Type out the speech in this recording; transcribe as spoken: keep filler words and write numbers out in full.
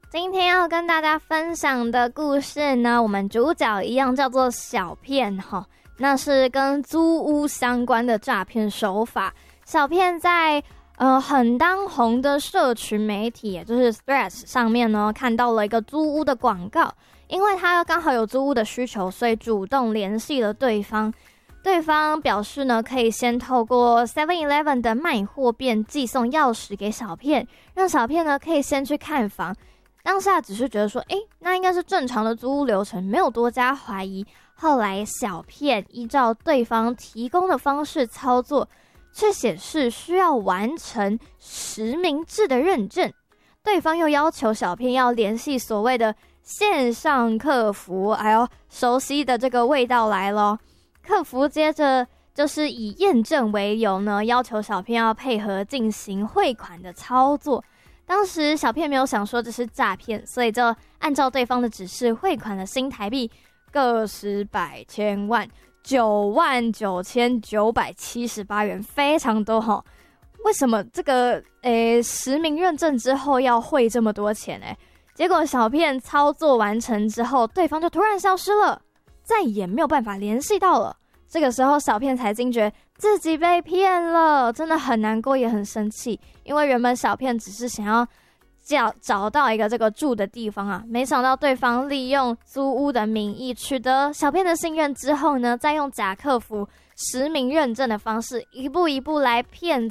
今天要跟大家分享的故事呢，我们主角一样叫做小骗齁，那是跟租屋相关的诈骗手法。小骗在呃很当红的社群媒体，也就是 Threads 上面呢，看到了一个租屋的广告，因为他刚好有租屋的需求，所以主动联系了对方。对方表示呢，可以先透过 seven eleven 的卖货店寄送钥匙给小骗，让小骗呢可以先去看房。当下只是觉得说，诶，那应该是正常的租屋流程，没有多加怀疑。后来小骗依照对方提供的方式操作，却显示需要完成实名制的认证。对方又要求小骗要联系所谓的线上客服，哎呦，熟悉的这个味道来咯。客服接着就是以验证为由呢，要求小骗要配合进行汇款的操作。当时小骗没有想说这是诈骗，所以就按照对方的指示汇款了新台币个十百千万九万九千九百七十八元，非常多齁。为什么这个诶实名认证之后要汇这么多钱呢？结果小骗操作完成之后，对方就突然消失了，再也没有办法联系到了。这个时候小骗才惊觉自己被骗了，真的很难过也很生气，因为原本小骗只是想要找找到一个这个住的地方啊，没想到对方利用租屋的名义取得小骗的信任之后呢，再用假客服实名认证的方式一步一步来骗